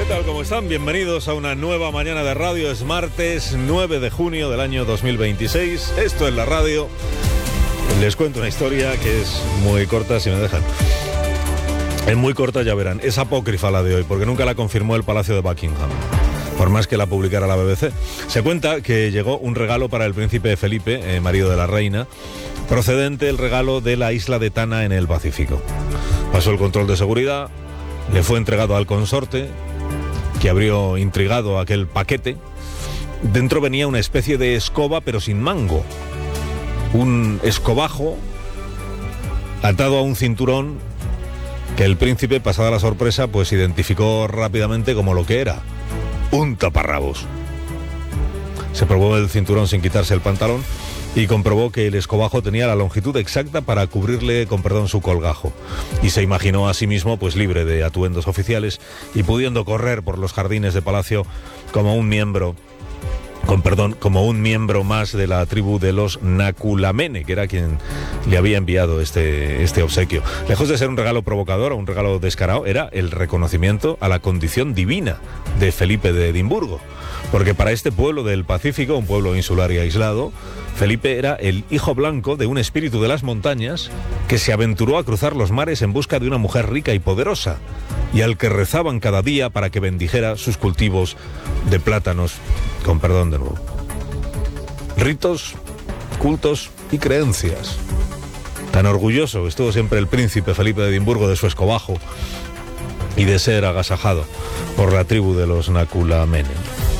tal? ¿Cómo están? Bienvenidos a una nueva mañana de radio. Es martes 9 de junio del año 2026. Esto es la radio. Les cuento una historia que es muy corta, si me dejan. Es muy corta, ya verán. Es apócrifa la de hoy, porque nunca la confirmó el Palacio de Buckingham, por más que la publicara la BBC. Se cuenta que llegó un regalo para el príncipe Felipe, marido de la reina, procedente el regalo de la isla de Tana en el Pacífico. Pasó el control de seguridad, le fue entregado al consorte, que abrió intrigado aquel paquete. Dentro venía una especie de escoba, pero sin mango. Un escobajo atado a un cinturón que el príncipe, pasada la sorpresa, pues identificó rápidamente como lo que era: un taparrabos. Se probó el cinturón sin quitarse el pantalón y comprobó que el escobajo tenía la longitud exacta para cubrirle, con perdón, su colgajo. Y se imaginó a sí mismo pues libre de atuendos oficiales y pudiendo correr por los jardines de palacio como un miembro, como un miembro más de la tribu de los Naculamene, que era quien le había enviado este obsequio. Lejos de ser un regalo provocador o un regalo descarado, era el reconocimiento a la condición divina de Felipe de Edimburgo. Porque para este pueblo del Pacífico, un pueblo insular y aislado, Felipe era el hijo blanco de un espíritu de las montañas que se aventuró a cruzar los mares en busca de una mujer rica y poderosa, y al que rezaban cada día para que bendijera sus cultivos de plátanos, con perdón de nuevo. Ritos, cultos y creencias. Tan orgulloso estuvo siempre el príncipe Felipe de Edimburgo de su escobajo y de ser agasajado por la tribu de los Naculamene.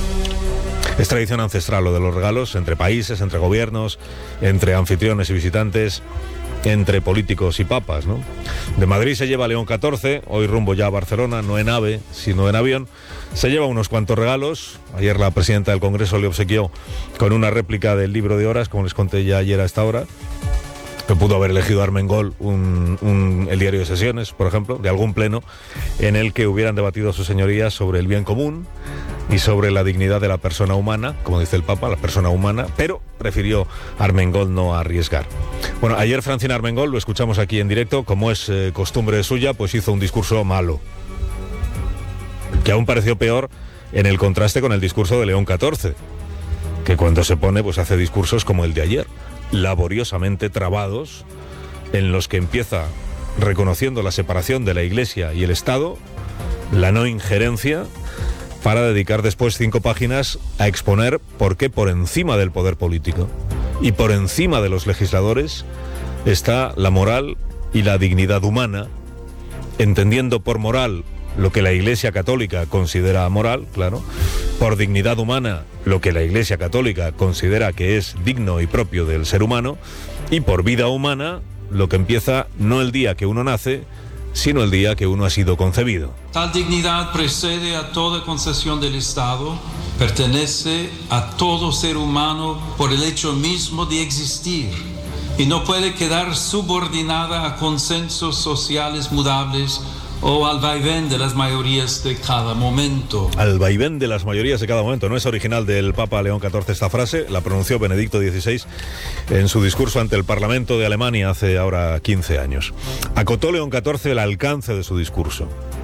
Es tradición ancestral lo de los regalos entre países, entre gobiernos, entre anfitriones y visitantes, entre políticos y papas, ¿no? De Madrid se lleva León XIV, hoy rumbo ya a Barcelona, no en AVE, sino en avión. Se lleva unos cuantos regalos. Ayer la presidenta del Congreso le obsequió con una réplica del libro de horas, como les conté ya ayer a esta hora, que pudo haber elegido Armengol, el diario de sesiones, por ejemplo, de algún pleno, en el que hubieran debatido sus señorías sobre el bien común y sobre la dignidad de la persona humana, como dice el Papa, la persona humana, pero prefirió Armengol no arriesgar. Bueno, ayer Francina Armengol, lo escuchamos aquí en directo, como es costumbre suya, pues hizo un discurso malo, que aún pareció peor en el contraste con el discurso de León XIV, que cuando se pone, pues hace discursos como el de ayer, laboriosamente trabados, en los que empieza reconociendo la separación de la Iglesia y el Estado, la no injerencia, para dedicar después 5 páginas a exponer por qué por encima del poder político y por encima de los legisladores está la moral y la dignidad humana, entendiendo por moral lo que la Iglesia Católica considera moral, claro, por dignidad humana lo que la Iglesia Católica considera que es digno y propio del ser humano, y por vida humana lo que empieza no el día que uno nace, sino el día que uno ha sido concebido. Tal dignidad precede a toda concesión del Estado, pertenece a todo ser humano por el hecho mismo de existir y no puede quedar subordinada a consensos sociales mudables o al vaivén de las mayorías de cada momento. Al vaivén de las mayorías de cada momento. No es original del Papa León XIV esta frase, la pronunció Benedicto XVI en su discurso ante el Parlamento de Alemania hace ahora 15 años. Acotó León XIV el alcance de su discurso.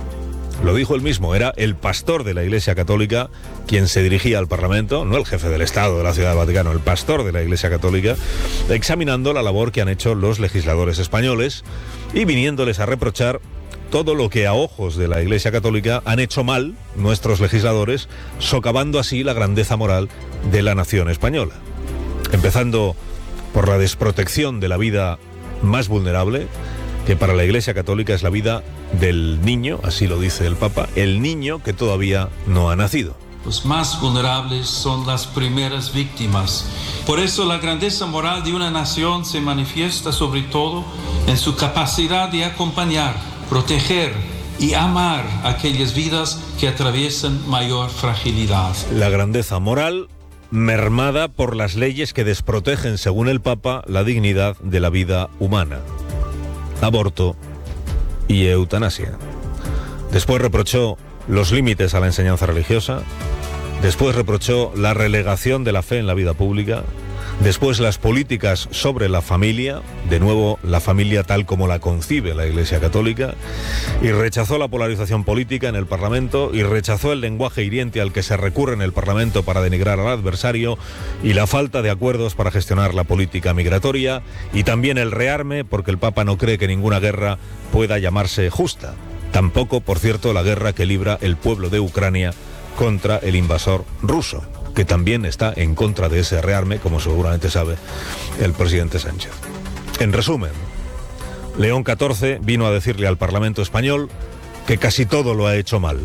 Lo dijo él mismo, era el pastor de la Iglesia Católica quien se dirigía al Parlamento, no el jefe del Estado de la Ciudad del Vaticano, el pastor de la Iglesia Católica, examinando la labor que han hecho los legisladores españoles y viniéndoles a reprochar todo lo que a ojos de la Iglesia Católica han hecho mal nuestros legisladores, socavando así la grandeza moral de la nación española. Empezando por la desprotección de la vida más vulnerable, que para la Iglesia Católica es la vida del niño, así lo dice el Papa, el niño que todavía no ha nacido. Los más vulnerables son las primeras víctimas. Por eso la grandeza moral de una nación se manifiesta sobre todo en su capacidad de acompañar, proteger y amar aquellas vidas que atraviesan mayor fragilidad. La grandeza moral mermada por las leyes que desprotegen, según el Papa, la dignidad de la vida humana. Aborto y eutanasia. Después reprochó los límites a la enseñanza religiosa, después reprochó la relegación de la fe en la vida pública, Después las políticas sobre la familia, de nuevo la familia tal como la concibe la Iglesia Católica, y rechazó la polarización política en el Parlamento y rechazó el lenguaje hiriente al que se recurre en el Parlamento para denigrar al adversario y la falta de acuerdos para gestionar la política migratoria y también el rearme porque el Papa no cree que ninguna guerra pueda llamarse justa. Tampoco, por cierto, la guerra que libra el pueblo de Ucrania contra el invasor ruso, que también está en contra de ese rearme, como seguramente sabe el presidente Sánchez. En resumen, León XIV vino a decirle al Parlamento español que casi todo lo ha hecho mal.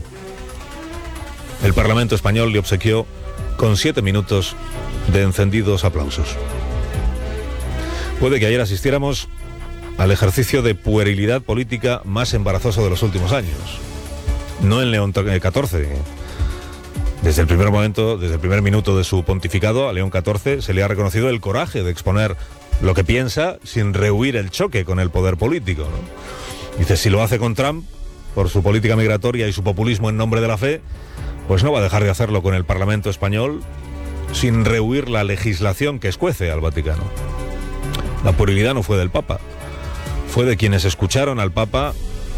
El Parlamento español le obsequió con 7 minutos de encendidos aplausos. Puede que ayer asistiéramos al ejercicio de puerilidad política más embarazoso de los últimos años. No en León XIV. Desde el primer momento, desde el primer minuto de su pontificado, a León XIV se le ha reconocido el coraje de exponer lo que piensa sin rehuir el choque con el poder político, ¿no? Dice, si lo hace con Trump, por su política migratoria y su populismo en nombre de la fe, pues no va a dejar de hacerlo con el Parlamento español sin rehuir la legislación que escuece al Vaticano. La puerilidad no fue del Papa, fue de quienes escucharon al Papa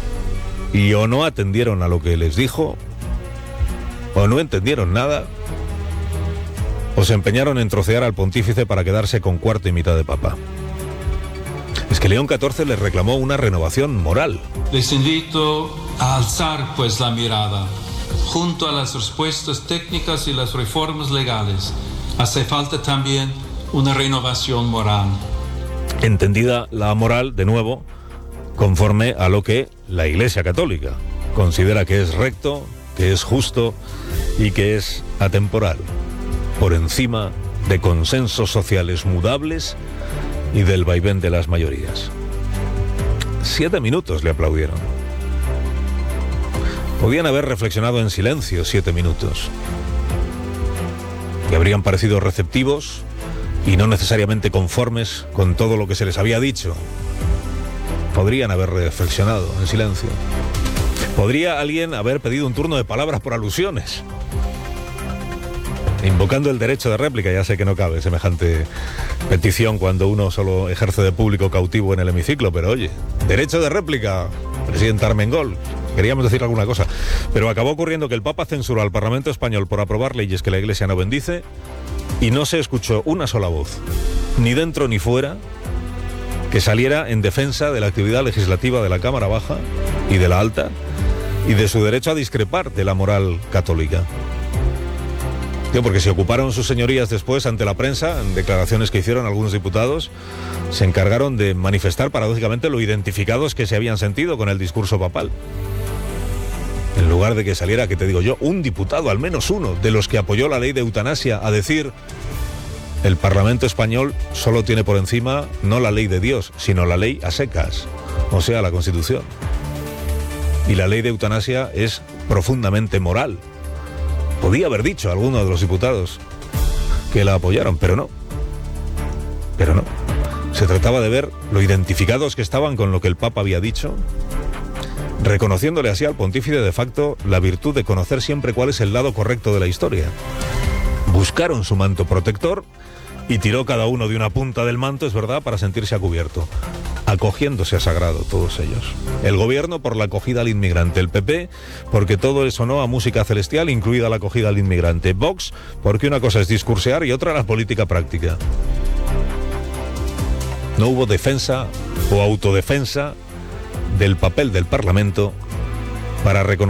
y o no atendieron a lo que les dijo, o no entendieron nada, o se empeñaron en trocear al pontífice para quedarse con cuarto y mitad de papa. Es que León XIV les reclamó una renovación moral. Les invito a alzar pues la mirada. Junto a las respuestas técnicas y las reformas legales, hace falta también una renovación moral. Entendida la moral, de nuevo, conforme a lo que la Iglesia Católica considera que es recto, que es justo y que es atemporal, por encima de consensos sociales mudables y del vaivén de las mayorías. 7 minutos le aplaudieron. Podían haber reflexionado en silencio 7 minutos. Que habrían parecido receptivos y no necesariamente conformes con todo lo que se les había dicho. Podrían haber reflexionado en silencio. Podría alguien haber pedido un turno de palabras por alusiones, invocando el derecho de réplica. Ya sé que no cabe semejante petición cuando uno solo ejerce de público cautivo en el hemiciclo, pero oye, derecho de réplica, presidente Armengol. Queríamos decir alguna cosa, pero acabó ocurriendo que el Papa censuró al Parlamento español por aprobar leyes que la Iglesia no bendice y no se escuchó una sola voz, ni dentro ni fuera, que saliera en defensa de la actividad legislativa de la Cámara Baja y de la Alta y de su derecho a discrepar de la moral católica. Porque se ocuparon sus señorías después ante la prensa, en declaraciones que hicieron algunos diputados, se encargaron de manifestar paradójicamente lo identificados que se habían sentido con el discurso papal. En lugar de que saliera, que te digo yo, un diputado, al menos uno, de los que apoyó la ley de eutanasia, a decir, el Parlamento español solo tiene por encima no la ley de Dios, sino la ley a secas, o sea, la Constitución. Y la ley de eutanasia es profundamente moral. Podía haber dicho a alguno de los diputados que la apoyaron, pero no. Pero no. Se trataba de ver lo identificados que estaban con lo que el Papa había dicho, reconociéndole así al pontífice de facto la virtud de conocer siempre cuál es el lado correcto de la historia. Buscaron su manto protector y tiró cada uno de una punta del manto, es verdad, para sentirse a cubierto, acogiéndose a sagrado todos ellos. El gobierno por la acogida al inmigrante, el PP porque todo sonó a música celestial, incluida la acogida al inmigrante, Vox porque una cosa es discursear y otra la política práctica. No hubo defensa o autodefensa del papel del Parlamento para reconocer